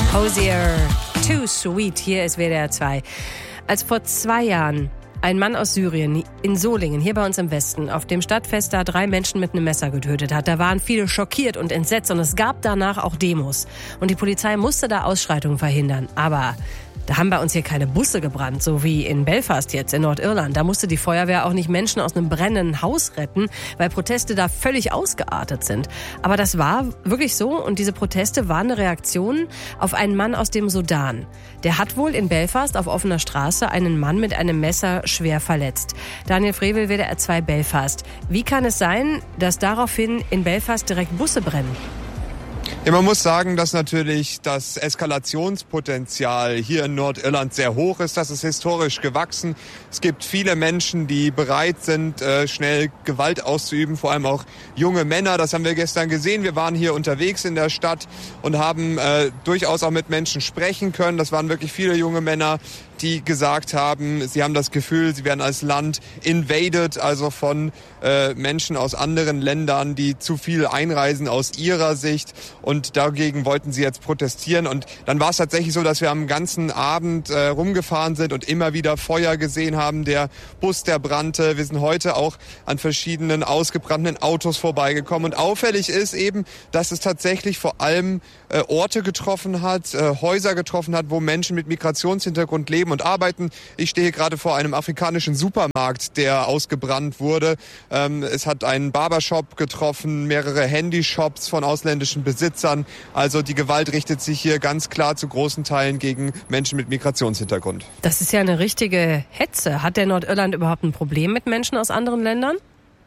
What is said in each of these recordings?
Hozier, Too Sweet, hier ist WDR 2. Als vor 2 Jahren ein Mann aus Syrien in Solingen, hier bei uns im Westen, auf dem Stadtfest da 3 Menschen mit einem Messer getötet hat, da waren viele schockiert und entsetzt und es gab danach auch Demos. Und die Polizei musste da Ausschreitungen verhindern. Aber da haben bei uns hier keine Busse gebrannt, so wie in Belfast jetzt in Nordirland. Da musste die Feuerwehr auch nicht Menschen aus einem brennenden Haus retten, weil Proteste da völlig ausgeartet sind. Aber das war wirklich so und diese Proteste waren eine Reaktion auf einen Mann aus dem Sudan. Der hat wohl in Belfast auf offener Straße einen Mann mit einem Messer schwer verletzt. Daniel Frevel, WDR 2 Belfast. Wie kann es sein, dass daraufhin in Belfast direkt Busse brennen? Ja, man muss sagen, dass natürlich das Eskalationspotenzial hier in Nordirland sehr hoch ist. Das ist historisch gewachsen. Es gibt viele Menschen, die bereit sind, schnell Gewalt auszuüben, vor allem auch junge Männer. Das haben wir gestern gesehen. Wir waren hier unterwegs in der Stadt und haben durchaus auch mit Menschen sprechen können. Das waren wirklich viele junge Männer, die gesagt haben, sie haben das Gefühl, sie werden als Land invaded, also von Menschen aus anderen Ländern, die zu viel einreisen aus ihrer Sicht. Und dagegen wollten sie jetzt protestieren. Und dann war es tatsächlich so, dass wir am ganzen Abend rumgefahren sind und immer wieder Feuer gesehen haben. Der Bus, der brannte. Wir sind heute auch an verschiedenen ausgebrannten Autos vorbeigekommen. Und auffällig ist eben, dass es tatsächlich vor allem Orte getroffen hat, Häuser getroffen hat, wo Menschen mit Migrationshintergrund leben und arbeiten. Ich stehe gerade vor einem afrikanischen Supermarkt, der ausgebrannt wurde. Es hat einen Barbershop getroffen, mehrere Handyshops von ausländischen Besitzern. Also die Gewalt richtet sich hier ganz klar zu großen Teilen gegen Menschen mit Migrationshintergrund. Das ist ja eine richtige Hetze. Hat der Nordirland überhaupt ein Problem mit Menschen aus anderen Ländern?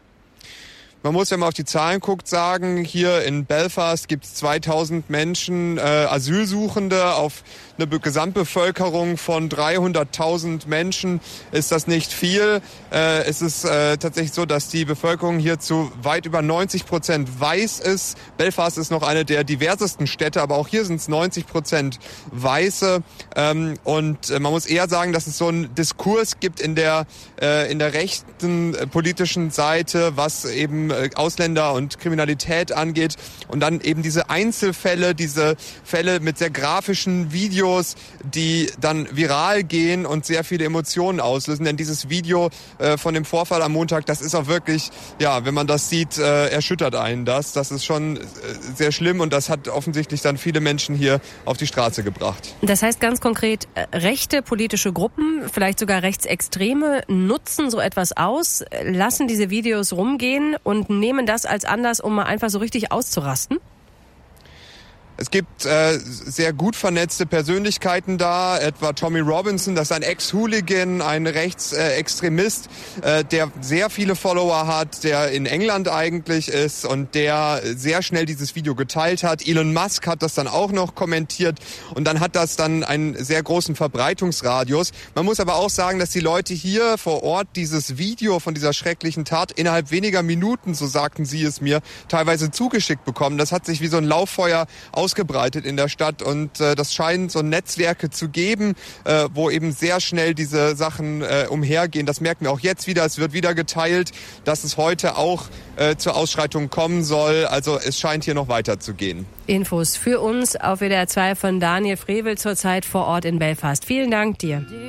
Man muss, wenn man auf die Zahlen guckt, sagen, hier in Belfast gibt es 2000 Menschen, Asylsuchende auf eine Gesamtbevölkerung von 300.000 Menschen. Ist das nicht viel? Es ist tatsächlich so, dass die Bevölkerung hier zu weit über 90% weiß ist. Belfast ist noch eine der diversesten Städte, aber auch hier sind es 90% Weiße. Und man muss eher sagen, dass es so einen Diskurs gibt in der rechten politischen Seite, was eben Ausländer und Kriminalität angeht und dann eben diese Einzelfälle, diese Fälle mit sehr grafischen Videos, die dann viral gehen und sehr viele Emotionen auslösen. Denn dieses Video von dem Vorfall am Montag, das ist auch wirklich, ja, wenn man das sieht, erschüttert einen das. Das ist schon sehr schlimm und das hat offensichtlich dann viele Menschen hier auf die Straße gebracht. Das heißt ganz konkret, rechte politische Gruppen, vielleicht sogar Rechtsextreme, nutzen so etwas aus, lassen diese Videos rumgehen und nehmen das als Anlass, um mal einfach so richtig auszurasten? Es gibt sehr gut vernetzte Persönlichkeiten da, etwa Tommy Robinson, das ist ein Ex-Hooligan, ein Rechtsextremist, der sehr viele Follower hat, der in England eigentlich ist und der sehr schnell dieses Video geteilt hat. Elon Musk hat das dann auch noch kommentiert und dann hat das dann einen sehr großen Verbreitungsradius. Man muss aber auch sagen, dass die Leute hier vor Ort dieses Video von dieser schrecklichen Tat innerhalb weniger Minuten, so sagten sie es mir, teilweise zugeschickt bekommen. Das hat sich wie so ein Lauffeuer ausgebreitet in der Stadt und das scheint so Netzwerke zu geben, wo eben sehr schnell diese Sachen umhergehen. Das merken wir auch jetzt wieder. Es wird wieder geteilt, dass es heute auch zur Ausschreitung kommen soll. Also es scheint hier noch weiterzugehen. Infos für uns auf WDR 2 von Daniel Frevel, zurzeit vor Ort in Belfast. Vielen Dank dir.